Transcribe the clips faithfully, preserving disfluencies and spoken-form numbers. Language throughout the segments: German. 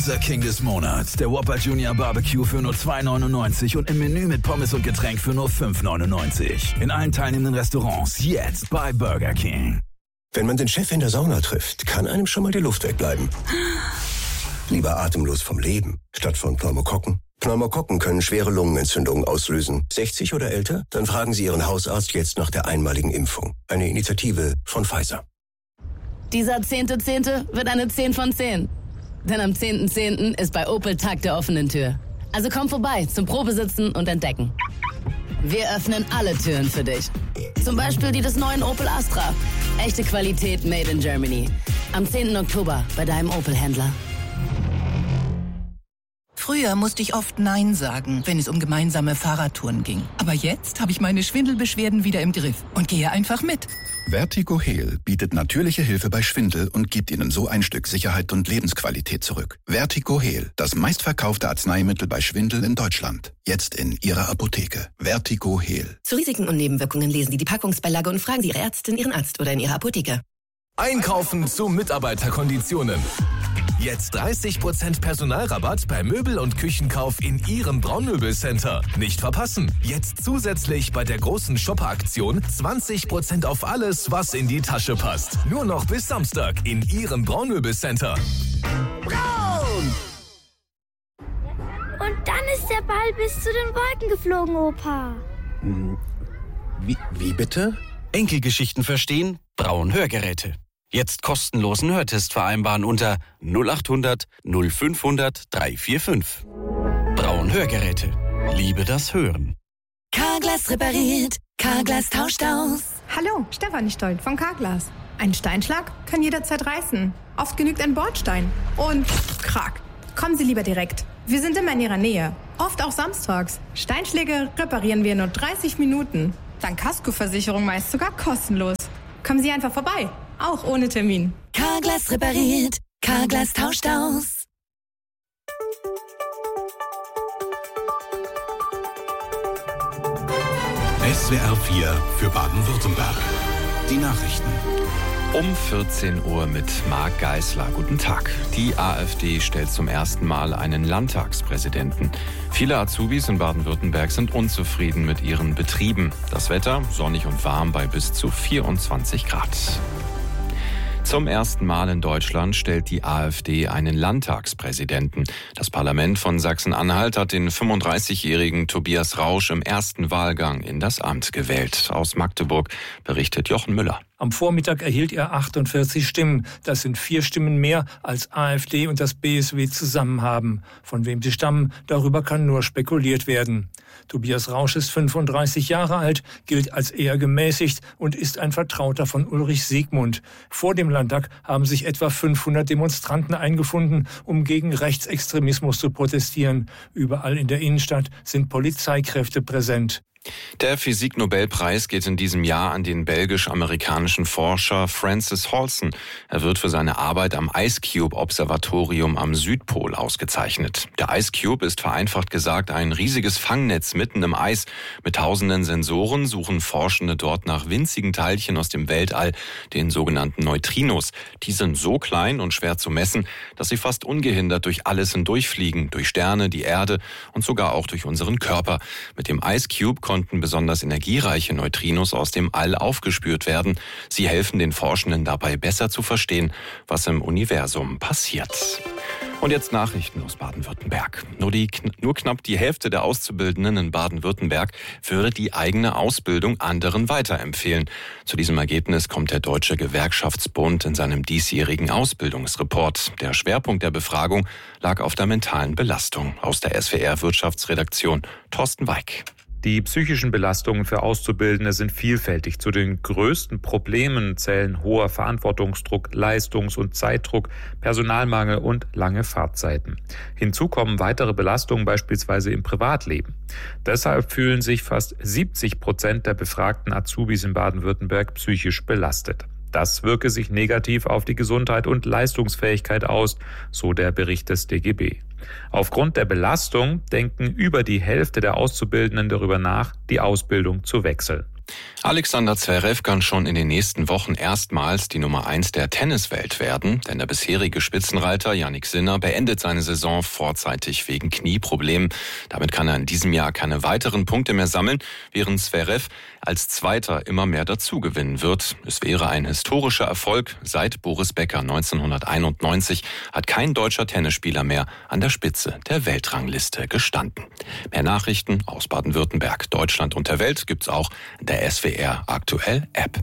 Unser King des Monats, der Whopper Junior Barbecue für nur zwei neunundneunzig und im Menü mit Pommes und Getränk für nur fünf neunundneunzig. In allen teilnehmenden Restaurants jetzt bei Burger King. Wenn man den Chef in der Sauna trifft, kann einem schon mal die Luft wegbleiben. Lieber atemlos vom Leben, statt von Pneumokokken. Pneumokokken können schwere Lungenentzündungen auslösen. sechzig oder älter? Dann fragen Sie Ihren Hausarzt jetzt nach der einmaligen Impfung. Eine Initiative von Pfizer. Dieser zehnte Zehnte wird eine zehn von zehn. Denn am zehnten Zehnten ist bei Opel Tag der offenen Tür. Also komm vorbei zum Probesitzen und Entdecken. Wir öffnen alle Türen für dich. Zum Beispiel die des neuen Opel Astra. Echte Qualität made in Germany. Am zehnten Oktober bei deinem Opel-Händler. Früher musste ich oft Nein sagen, wenn es um gemeinsame Fahrradtouren ging. Aber jetzt habe ich meine Schwindelbeschwerden wieder im Griff und gehe einfach mit. Vertigo Heal bietet natürliche Hilfe bei Schwindel und gibt Ihnen so ein Stück Sicherheit und Lebensqualität zurück. Vertigo Heal, das meistverkaufte Arzneimittel bei Schwindel in Deutschland. Jetzt in Ihrer Apotheke. Vertigo Heal. Zu Risiken und Nebenwirkungen lesen Sie die Packungsbeilage und fragen Sie Ihre Ärztin, Ihren Arzt oder in Ihrer Apotheke. Einkaufen zu Mitarbeiterkonditionen. Jetzt dreißig Prozent Personalrabatt bei Möbel- und Küchenkauf in Ihrem Braunmöbelcenter. Nicht verpassen. Jetzt zusätzlich bei der großen Shopper-Aktion zwanzig Prozent auf alles, was in die Tasche passt. Nur noch bis Samstag in Ihrem Braunmöbelcenter. Braun! Und dann ist der Ball bis zu den Wolken geflogen, Opa. Wie, wie bitte? Enkelgeschichten verstehen? Braun Hörgeräte. Jetzt kostenlosen Hörtest vereinbaren unter null achthundert null fünfhundert dreihundertfünfundvierzig. Braun Hörgeräte. Liebe das Hören. Carglass repariert. Carglass tauscht aus. Hallo, Stefanie Stolt von Carglass. Ein Steinschlag kann jederzeit reißen. Oft genügt ein Bordstein. Und krack. Kommen Sie lieber direkt. Wir sind immer in Ihrer Nähe. Oft auch samstags. Steinschläge reparieren wir in nur dreißig Minuten. Dank Kaskoversicherung meist sogar kostenlos. Kommen Sie einfach vorbei. Auch ohne Termin. Carglass repariert. Carglass tauscht aus. S W R vier für Baden-Württemberg. Die Nachrichten. Um vierzehn Uhr mit Marc Geisler. Guten Tag. Die AfD stellt zum ersten Mal einen Landtagspräsidenten. Viele Azubis in Baden-Württemberg sind unzufrieden mit ihren Betrieben. Das Wetter sonnig und warm bei bis zu vierundzwanzig Grad. Zum ersten Mal in Deutschland stellt die AfD einen Landtagspräsidenten. Das Parlament von Sachsen-Anhalt hat den fünfunddreißigjährigen Tobias Rausch im ersten Wahlgang in das Amt gewählt. Aus Magdeburg berichtet Jochen Müller. Am Vormittag erhielt er achtundvierzig Stimmen. Das sind vier Stimmen mehr, als AfD und das B S W zusammen haben. Von wem sie stammen, darüber kann nur spekuliert werden. Tobias Rausch ist fünfunddreißig Jahre alt, gilt als eher gemäßigt und ist ein Vertrauter von Ulrich Siegmund. Vor dem Landtag haben sich etwa fünfhundert Demonstranten eingefunden, um gegen Rechtsextremismus zu protestieren. Überall in der Innenstadt sind Polizeikräfte präsent. Der Physik-Nobelpreis geht in diesem Jahr an den belgisch-amerikanischen Forscher Francis Halson. Er wird für seine Arbeit am Ice Cube-Observatorium am Südpol ausgezeichnet. Der Ice Cube ist vereinfacht gesagt ein riesiges Fangnetz mitten im Eis. Mit tausenden Sensoren suchen Forschende dort nach winzigen Teilchen aus dem Weltall, den sogenannten Neutrinos. Die sind so klein und schwer zu messen, dass sie fast ungehindert durch alles hindurchfliegen, durch Sterne, die Erde und sogar auch durch unseren Körper. Mit dem Ice Cube konnten besonders energiereiche Neutrinos aus dem All aufgespürt werden. Sie helfen den Forschenden dabei besser zu verstehen, was im Universum passiert. Und jetzt Nachrichten aus Baden-Württemberg. Nur, die, nur knapp die Hälfte der Auszubildenden in Baden-Württemberg würde die eigene Ausbildung anderen weiterempfehlen. Zu diesem Ergebnis kommt der Deutsche Gewerkschaftsbund in seinem diesjährigen Ausbildungsreport. Der Schwerpunkt der Befragung lag auf der mentalen Belastung. Aus der S W R-Wirtschaftsredaktion Thorsten Weig. Die psychischen Belastungen für Auszubildende sind vielfältig. Zu den größten Problemen zählen hoher Verantwortungsdruck, Leistungs- und Zeitdruck, Personalmangel und lange Fahrtzeiten. Hinzu kommen weitere Belastungen beispielsweise im Privatleben. Deshalb fühlen sich fast siebzig Prozent der befragten Azubis in Baden-Württemberg psychisch belastet. Das wirke sich negativ auf die Gesundheit und Leistungsfähigkeit aus, so der Bericht des D G B. Aufgrund der Belastung denken über die Hälfte der Auszubildenden darüber nach, die Ausbildung zu wechseln. Alexander Zverev kann schon in den nächsten Wochen erstmals die Nummer eins der Tenniswelt werden, denn der bisherige Spitzenreiter Jannik Sinner beendet seine Saison vorzeitig wegen Knieproblemen. Damit kann er in diesem Jahr keine weiteren Punkte mehr sammeln, während Zverev als Zweiter immer mehr dazugewinnen wird. Es wäre ein historischer Erfolg. Seit Boris Becker neunzehnhunderteinundneunzig hat kein deutscher Tennisspieler mehr an der Spitze der Weltrangliste gestanden. Mehr Nachrichten aus Baden-Württemberg, Deutschland und der Welt gibt's auch in der S W R Aktuell App.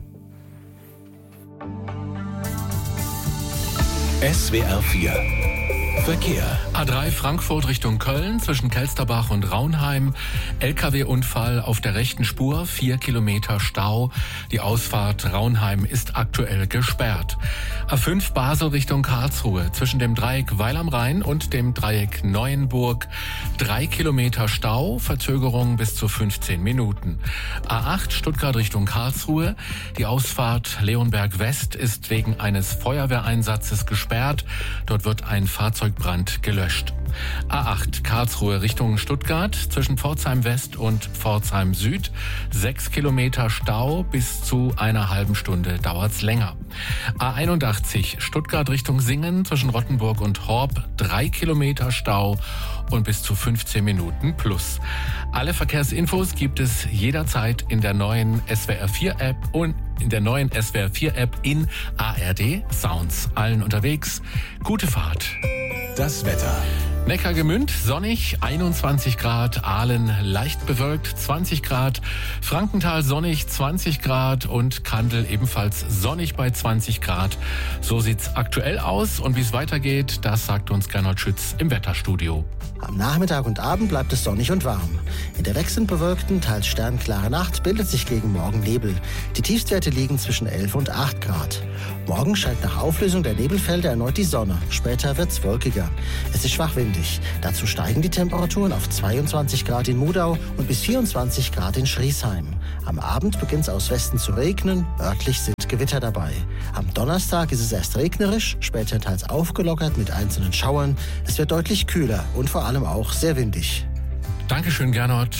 S W R vier Verkehr. A drei Frankfurt Richtung Köln zwischen Kelsterbach und Raunheim. L K W-Unfall auf der rechten Spur, vier Kilometer Stau. Die Ausfahrt Raunheim ist aktuell gesperrt. A fünf Basel Richtung Karlsruhe zwischen dem Dreieck Weil am Rhein und dem Dreieck Neuenburg. Drei Kilometer Stau, Verzögerung bis zu fünfzehn Minuten. A acht Stuttgart Richtung Karlsruhe. Die Ausfahrt Leonberg West ist wegen eines Feuerwehreinsatzes gesperrt. Dort wird ein Fahrzeug Brand gelöscht. A acht Karlsruhe Richtung Stuttgart zwischen Pforzheim West und Pforzheim Süd. Sechs Kilometer Stau, bis zu einer halben Stunde dauert's länger. A einundachtzig Stuttgart Richtung Singen zwischen Rottenburg und Horb. Drei Kilometer Stau und bis zu fünfzehn Minuten plus. Alle Verkehrsinfos gibt es jederzeit in der neuen S W R vier App und in der neuen S W R vier App in A R D Sounds. Allen unterwegs. Gute Fahrt. Das Wetter. Neckargemünd, sonnig, einundzwanzig Grad, Aalen leicht bewölkt, zwanzig Grad, Frankenthal sonnig, zwanzig Grad und Kandel ebenfalls sonnig bei zwanzig Grad. So sieht's aktuell aus und wie es weitergeht, das sagt uns Gernot Schütz im Wetterstudio. Am Nachmittag und Abend bleibt es sonnig und warm. In der wechselnd bewölkten, teils sternklaren Nacht bildet sich gegen Morgen Nebel. Die Tiefstwerte liegen zwischen elf und acht Grad. Morgen scheint nach Auflösung der Nebelfelder erneut die Sonne. Später wird's wolkiger. Es ist schwach windig. Dazu steigen die Temperaturen auf zweiundzwanzig Grad in Mudau und bis vierundzwanzig Grad in Schriesheim. Am Abend beginnt es aus Westen zu regnen. Örtlich sind Gewitter dabei. Am Donnerstag ist es erst regnerisch, später teils aufgelockert mit einzelnen Schauern. Es wird deutlich kühler und vor allem auch sehr windig. Dankeschön, Gernot.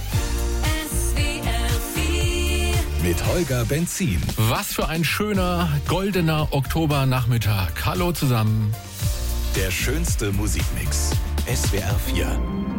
Mit Holger Benzin. Was für ein schöner, goldener Oktobernachmittag. Hallo zusammen. Der schönste Musikmix. S W R vier.